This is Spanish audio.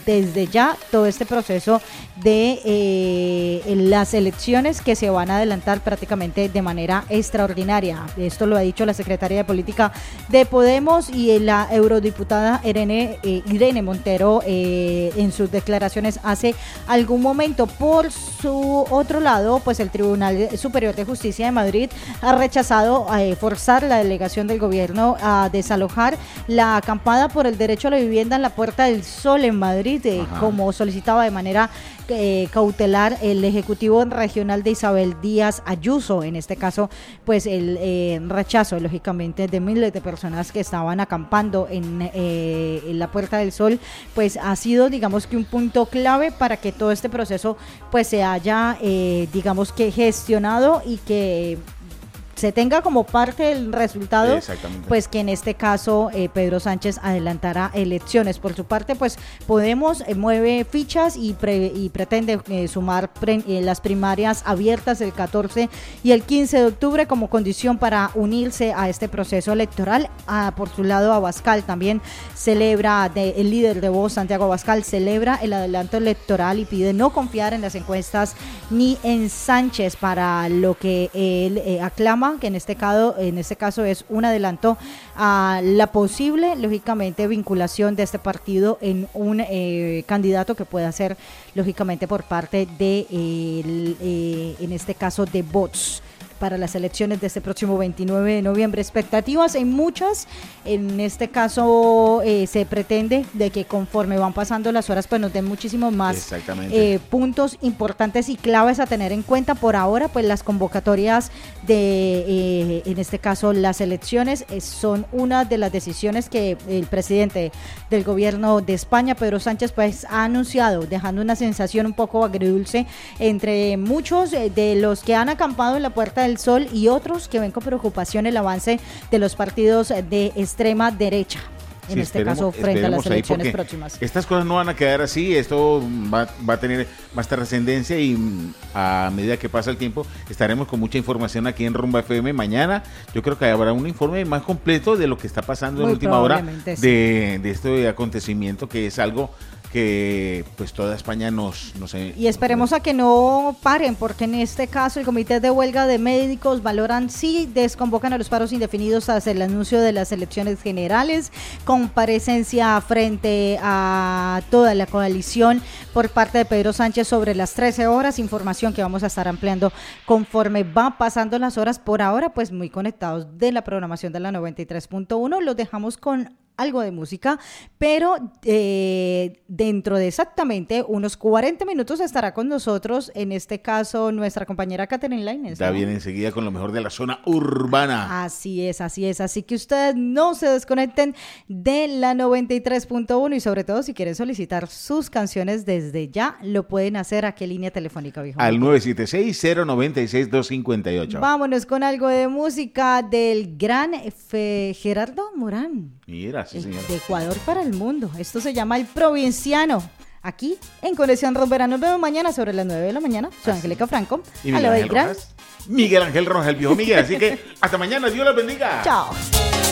desde ya todo este proceso de las elecciones que se van a adelantar prácticamente de manera extraordinaria. Esto lo ha dicho la secretaria de Política de Podemos y la eurodiputada Irene Montero en sus declaraciones hace algún momento. Por su otro lado, pues el Tribunal Superior de Justicia de Madrid ha rechazado forzar la delegación del gobierno a desalojar la acampada por el derecho a la vivienda en la Puerta del Sol en Madrid, como solicitaba de manera cautelar el Ejecutivo Regional de Isabel Díaz Ayuso. En este caso, pues el rechazo, lógicamente, de miles de personas que estaban acampando en la Puerta del Sol, pues ha sido, digamos que un punto clave para que todo este proceso pues se haya, digamos que gestionado y que se tenga como parte del resultado, pues que en este caso Pedro Sánchez adelantará elecciones. Por su parte, pues Podemos mueve fichas y pretende sumar las primarias abiertas el 14 y el 15 de octubre como condición para unirse a este proceso electoral. Por su lado, Abascal también celebra, el líder de Vox, Santiago Abascal, celebra el adelanto electoral y pide no confiar en las encuestas ni en Sánchez, para lo que él aclama que en este caso es un adelanto a la posible, lógicamente, vinculación de este partido en un candidato que pueda ser, lógicamente, por parte de en este caso de Vox para las elecciones de este próximo 29 de noviembre. Expectativas hay muchas. En este caso se pretende de que conforme van pasando las horas pues nos den muchísimos más puntos importantes y claves a tener en cuenta. Por ahora pues las convocatorias de en este caso las elecciones son una de las decisiones que el presidente del gobierno de España, Pedro Sánchez, pues ha anunciado, dejando una sensación un poco agridulce entre muchos de los que han acampado en la Puerta del Sol y otros que ven con preocupación el avance de los partidos de extrema derecha. En este caso, frente a las elecciones próximas. Estas cosas no van a quedar así, esto va a tener más trascendencia y a medida que pasa el tiempo estaremos con mucha información aquí en Rumba FM. Mañana yo creo que habrá un informe más completo de lo que está pasando en última hora de este acontecimiento, que es algo que pues toda España y esperemos a que no paren, porque en este caso el Comité de Huelga de Médicos valoran si desconvocan a los paros indefinidos tras el anuncio de las elecciones generales. Comparecencia frente a toda la coalición por parte de Pedro Sánchez sobre las 13 horas, información que vamos a estar ampliando conforme va pasando las horas. Por ahora pues muy conectados de la programación de la 93.1, los dejamos con algo de música, pero dentro de exactamente unos 40 minutos estará con nosotros, en este caso, nuestra compañera Catherine Lainez. Está bien, enseguida con lo mejor de la zona urbana. Así es, así que ustedes no se desconecten de la 93.1 y sobre todo si quieren solicitar sus canciones desde ya, lo pueden hacer. ¿A qué línea telefónica, viejo? Al 976-096-258. Vámonos con algo de música del gran Gerardo Morán. Mira, sí, señora. De Ecuador para el mundo. Esto se llama El Provinciano. Aquí en Conexión Rumbera. Nos vemos mañana sobre las 9 de la mañana. Soy Angélica Franco. Y Miguel Ángel Rojas, el viejo Miguel. Así que hasta mañana. Dios los bendiga. Chao.